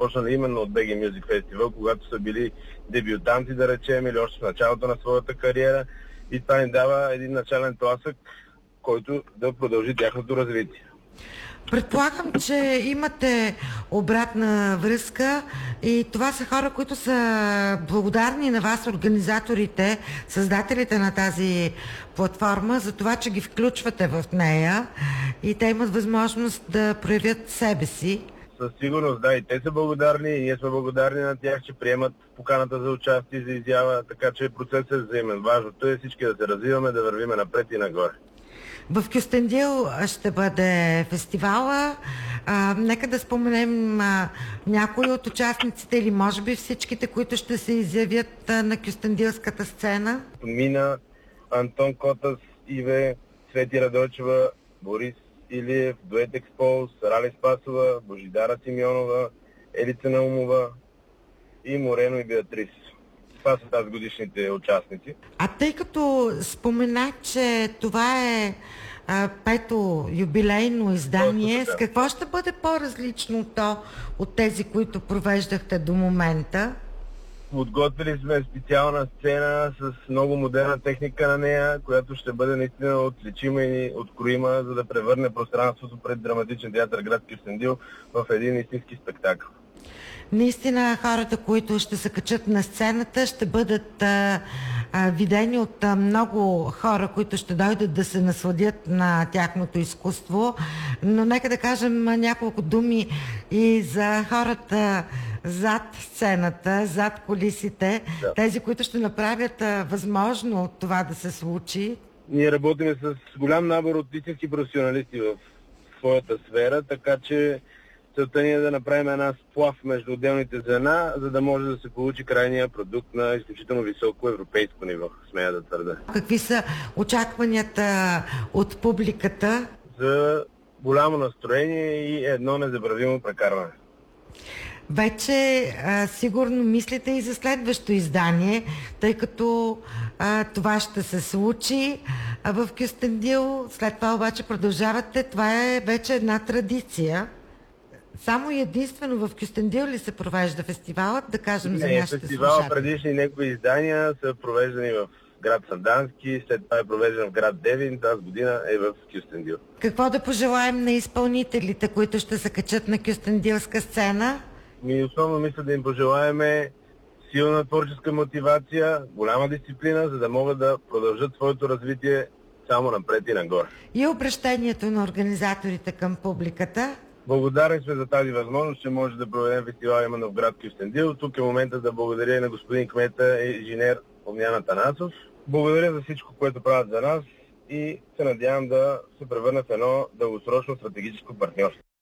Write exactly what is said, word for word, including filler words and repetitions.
започнали именно от би джи Music Festival, когато са били дебютанти, да речем, или още в началото на своята кариера. И това ни дава един начален тласък, който да продължи тяхното развитие. Предполагам, че имате обратна връзка и това са хора, които са благодарни на вас, организаторите, създателите на тази платформа, за това, че ги включвате в нея и те имат възможност да проявят себе си. Със сигурност, да, и те са благодарни, и ние сме благодарни на тях, че приемат поканата за участие, за изява, така че процесът е взаимен. Важното е всички да се развиваме, да вървиме напред и нагоре. В Кюстендил ще бъде фестивала. А, нека да споменем а, някои от участниците или може би всичките, които ще се изявят а, на кюстендилската сцена. Мина, Антон Котас, Иве, Свети Радойчева, Борис Илиев, Дует Експоз, Рали Спасова, Божидара Симеонова, Елица Наумова и Морено и Беатрис. Това са тази годишните участници. А тъй като спомена, че това е а, пето юбилейно издание, с какво ще бъде по-различно то от тези, които провеждахте до момента? Подготвили сме специална сцена с много модерна техника на нея, която ще бъде наистина отличима и откроима, за да превърне пространството пред драматичен театър град Кюстендил в един истински спектакъл. Наистина хората, които ще се качат на сцената, ще бъдат а, а, видени от а, много хора, които ще дойдат да се насладят на тяхното изкуство. Но нека да кажем няколко думи и за хората зад сцената, зад кулисите, да. Тези, които ще направят а, възможно това да се случи. Ние работим с голям набор от истински професионалисти в своята сфера, така че целта ни е да направим една сплав между отделните звена, за да може да се получи крайния продукт на изключително високо европейско ниво, смея да твърда. Какви са очакванията от публиката? За голямо настроение и едно незабравимо прекарване. Вече а, сигурно мислите и за следващо издание, тъй като а, това ще се случи а, в Кюстендил. След това обаче продължавате. Това е вече една традиция. Само и единствено в Кюстендил ли се провежда фестивалът, да кажем Не, за нашите слушатели? фестивал, предишни негови издания са провеждани в град Сандански, след това е провеждан в град Девин, тази година е в Кюстендил. Какво да пожелаем на изпълнителите, които ще се качат на кюстендилска сцена? Ми основно мисля да им пожелаем силна творческа мотивация, голяма дисциплина, за да могат да продължат своето развитие само напред и нагоре. И обращението на организаторите към публиката? Благодарни сме за тази възможност, че може да проведем фестивал именно в град Кюстендил. Тук е момента да благодаря и на господин кмета и инженер Огнян Атанасов. Благодаря за всичко, което правят за нас и се надявам да се превърне в едно дългосрочно стратегическо партньорство.